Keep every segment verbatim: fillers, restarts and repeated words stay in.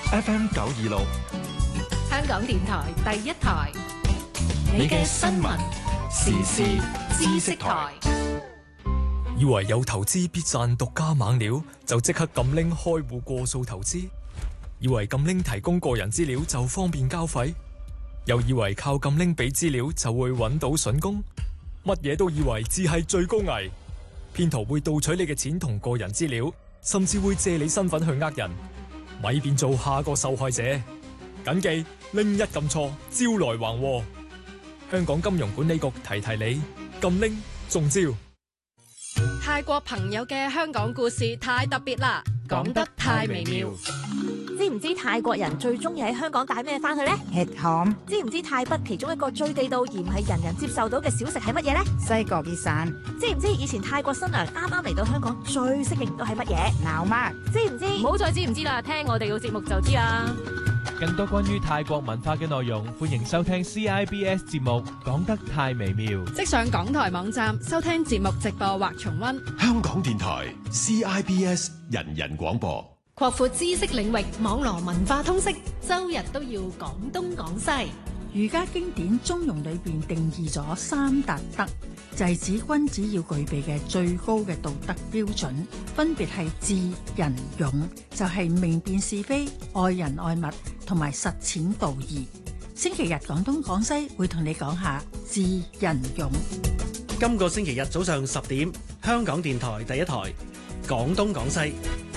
F M 九二六， 香港電台第一台，你嘅新聞時事知識台。 以為有投資必賺獨家猛料，就即刻撳 link 開戶過數投資；以為撳 link提供個人資料就方便交費，又以為靠撳 link 俾資料就會揾到筍工，乜嘢都以為只係最高危。騙徒會盜取你嘅錢同個人資料，甚至會借你身份去呃人，咪變做下個受害者。謹記 link 一撳錯，招來橫禍。香港金融管理局提提你，撳 link中招。 泰國朋友嘅香港故事太特別啦，講得太微妙。 知唔知泰國人最中意喺香港帶咩翻去呢？ 吃鹹。 知唔知泰北其中一個最地道而唔係人人接受到嘅小食係乜嘢呢？ 西國熱散。 知唔知以前泰國新娘啱啱嚟到香港最適應到係乜嘢？ 鬧媽。 知唔知？ 唔好再知唔知啦，聽我哋個節目就知啦。 更多關於泰國文化嘅內容，歡迎收聽 C I B S 節目，講得太微妙。 即上港台網站收聽節目直播或重溫。 香港電台 C I B S 人人廣播， 擴闊知識領域，網羅文化通識，周日都要講東講西。 儒家經典中庸裏邊定義咗三達德，就係指君子要具備嘅最高嘅道德標準，分別係智、仁、勇，就係明辨是非、愛人愛物同埋實踐道義。星期日講東講西會同你講下智、仁、勇。 今個星期日早上十點，香港電台第一台講東講西。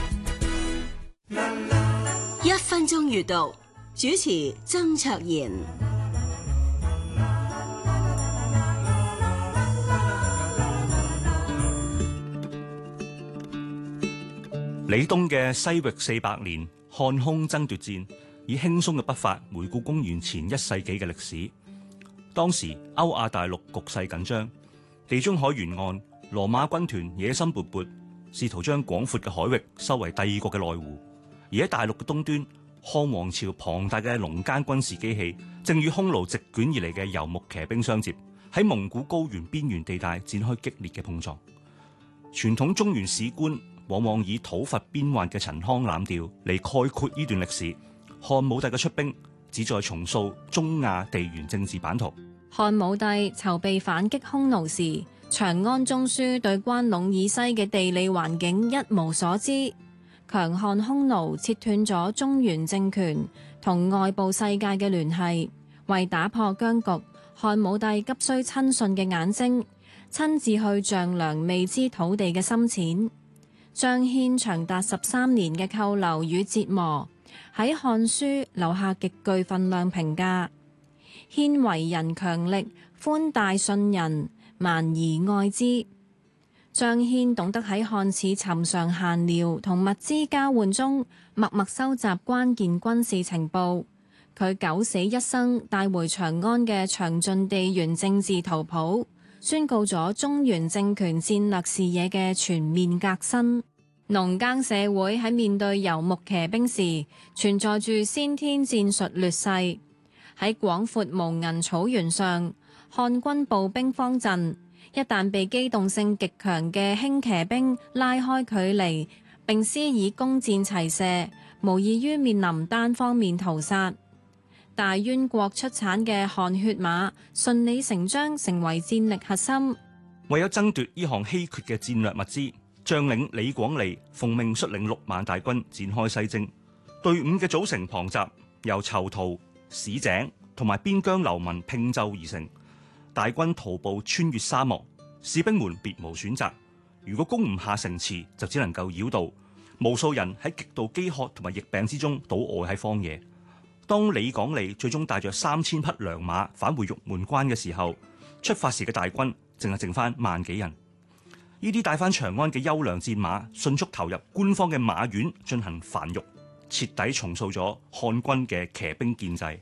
一分鐘閱讀，主持曾卓賢。 李東嘅西域四百年漢匈爭奪戰，以輕鬆嘅筆法回顧公元前一世紀嘅歷史。當時歐亞大陸局勢緊張，地中海沿岸羅馬軍團野心勃勃，試圖將廣闊嘅海域收為帝國嘅內湖。而喺大陸嘅東端，漢王朝龐大嘅農耕軍事機器正與匈奴席捲而嚟嘅游牧騎兵相接，喺蒙古高原邊緣地帶展開激烈嘅碰撞。傳統中原史觀往往以討伐邊患嘅陳腔濫調嚟概括呢段歷史。漢武帝嘅出兵旨在重塑中亞地緣政治版圖。 漢武帝籌備反擊匈奴時，《長安中書》對關隴以西嘅地理環境一無所知，強悍匈奴切斷咗中原政權同外部世界嘅聯繫。為打破僵局，漢武帝急需親信嘅眼睛，親自去丈量未知土地嘅深淺。張騫長達十三年嘅扣留與折磨，喺《漢書》留下極具分量評價。騫為人強力，寬大信人，蠻夷愛之。張騫懂得喺看似尋常閒聊同物資交換中，默默收集關鍵軍事情報。佢九死一生帶回長安嘅詳盡地緣政治圖譜，宣告咗中原政權戰略視野嘅全面革新。農耕社會喺面對游牧騎兵時，存在住先天戰術劣勢。喺廣闊無垠草原上，漢軍步兵方陣，一旦被機動性極強嘅輕騎兵拉開距離，並施以弓箭齊射，無異於面臨單方面屠殺。大宛國出產嘅汗血馬順理成章成為戰力核心。 為咗爭奪呢項稀缺嘅戰略物資，將領李廣利奉命率領六萬大軍展開西征。隊伍嘅組成龐雜，由囚徒、市井同埋邊疆流民拼就而成。大軍徒步穿越沙漠，士兵們別無選擇。如果攻唔下城池，就只能夠繞道。無數人喺極度飢渴同埋疫病之中倒臥喺荒野。當李廣利最終帶着三千匹良馬返回玉門關嘅時候，出發時嘅大軍淨係剩翻萬幾人。呢啲帶翻長安嘅優良戰馬，迅速投入官方嘅馬院進行繁育，徹底重塑咗漢軍嘅騎兵建制。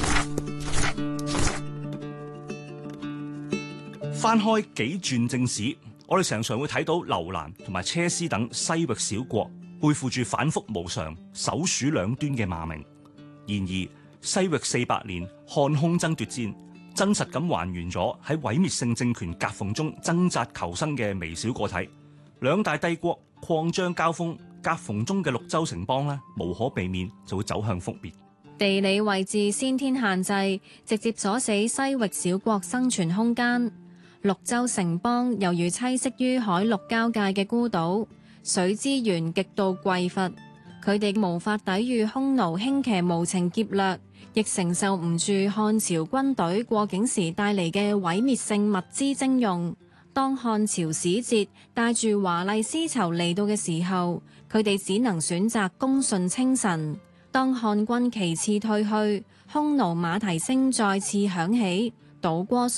翻開幾傳正史，我哋常常會睇到樓蘭同埋車師等西域小國背負住反覆無常、首鼠兩端嘅罵名。然而，西域四百年漢匈爭奪戰，真實咁還原咗喺毀滅性政權夾縫中掙扎求生嘅微小個體。兩大帝國擴張交鋒， 夾縫中嘅綠洲城邦呢，無可避免就會走向覆滅。 地理位置先天限制，直接鎖死西域小國生存空間。綠洲城邦猶如棲息於海陸交界嘅孤島，水資源極度匱乏，佢哋無法抵禦匈奴輕騎無情劫掠，亦承受唔住漢朝軍隊過境時帶嚟嘅毀滅性物資徵用。當漢朝使節帶住華麗絲綢嚟到嘅時候，佢哋只能選擇恭順稱臣。當漢軍旗幟退去，匈奴馬蹄聲再次響起，倒戈